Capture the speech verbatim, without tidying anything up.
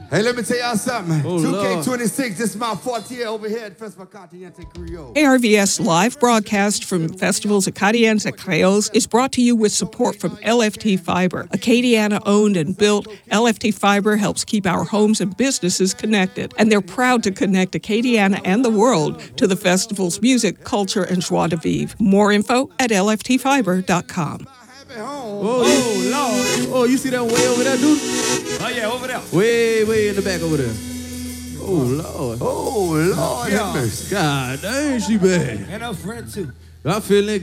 Hey, let me tell y'all something. Oh, two K Lord. twenty-six, this is my fourth year over here at Festival Continente Creole. A R V S live broadcast from festivals Acadians et Creoles is brought to you with support from L F T Fiber. Acadiana owned and built, L F T Fiber helps keep our homes and businesses connected. And they're proud to connect Acadiana and the world to the festival's music, culture, and joie de vivre. More info at L F T fiber dot com. Oh, oh, Lord. Oh, you see that way over there, dude? Oh, yeah, over there. Way, way in the back over there. Oh, Lord. Oh, Lord, Yeah. have mercy. God dang, she bad. And her friend, too. I'm feeling